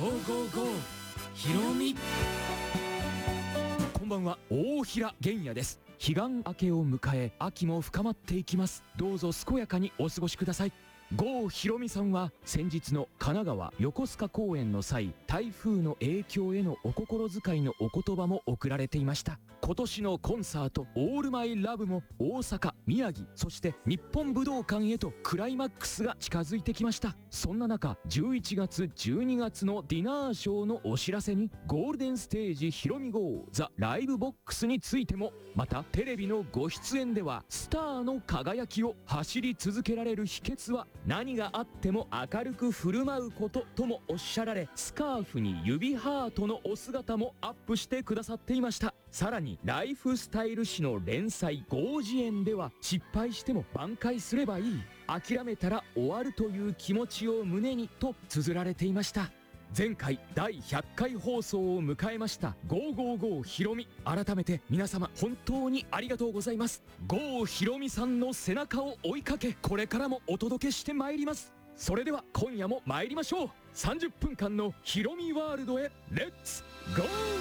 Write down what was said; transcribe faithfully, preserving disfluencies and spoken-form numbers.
ゴーゴーゴーひろみ。こんばんは、大平玄也です。彼岸明けを迎え、秋も深まっていきます。どうぞ健やかにお過ごしください。郷ひろみさんは先日の神奈川横須賀公演の際、台風の影響へのお心遣いのお言葉も送られていました。今年のコンサートオールマイラブも大阪、宮城、そして日本武道館へとクライマックスが近づいてきました。そんな中、じゅういちがつじゅうにがつのディナーショーのお知らせに、ゴールデンステージひろみ号ザ・ライブボックスについても、またテレビのご出演ではスターの輝きを走り続けられる秘訣は何があっても明るく振る舞うことともおっしゃられ、スカーフに指ハートのお姿もアップしてくださっていました。さらにライフスタイル誌の連載「ゴージエン」では、失敗しても挽回すればいい、諦めたら終わるという気持ちを胸にと綴られていました。前回だいひゃっかい放送を迎えました「ゴーゴーゴーひろみ」、改めて皆様本当にありがとうございます。郷ひろみさんの背中を追いかけ、これからもお届けしてまいります。それでは今夜も参りましょう。さんじゅっぷんかんのひろみワールドへレッツゴー。